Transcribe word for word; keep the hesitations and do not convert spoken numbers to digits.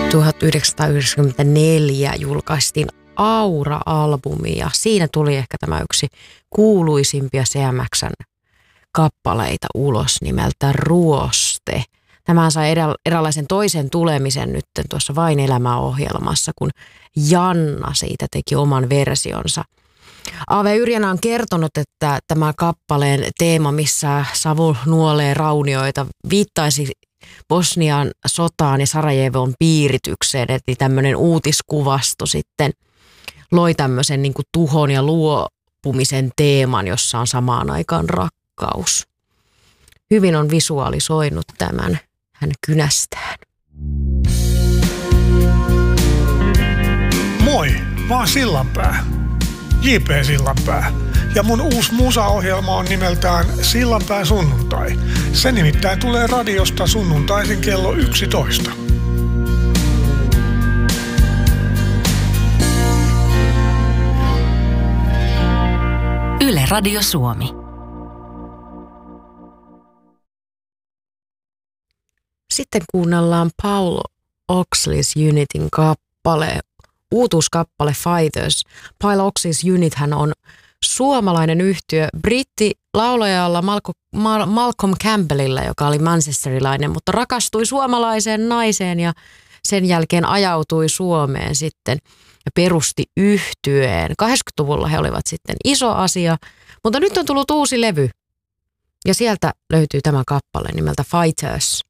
tuhatyhdeksänsataayhdeksänkymmentäneljä julkaistiin Aura-albumi ja siinä tuli ehkä tämä yksi kuuluisimpia C M X:n kappaleita ulos nimeltä Ruoste. Tämä sai eräänlaisen toisen tulemisen nyt tuossa Vain elämä-ohjelmassa, kun Janna siitä teki oman versionsa. A V Yrjänä on kertonut, että tämä kappaleen teema, missä savu nuolee raunioita, viittaisi Bosnian sotaan ja Sarajevon piiritykseen, eli tämmöinen uutiskuvasto sitten loi tämmöisen niin kuin tuhon ja luopumisen teeman, jossa on samaan aikaan rakkaus. Hyvin on visualisoinut tämän hän kynästään. Moi, mä oon Sillanpää, J P Sillanpää. Ja mun uusi musaohjelma on nimeltään Sillanpää sunnuntai. Se nimittäin tulee radiosta sunnuntaisin kello yksitoista. Yle Radio Suomi. Sitten kuunnellaan Paul Oxley's Unitin kappale, uutuuskappale Fighters. Paul Oxley's Unit hän on suomalainen yhtye britti laulajalla Malcolm Campbellilla, joka oli manchesterilainen, mutta rakastui suomalaiseen naiseen ja sen jälkeen ajautui Suomeen sitten ja perusti yhtyeen. kahdeksankymmentäluvulla he olivat sitten iso asia, mutta nyt on tullut uusi levy ja sieltä löytyy tämä kappale nimeltä Fighters.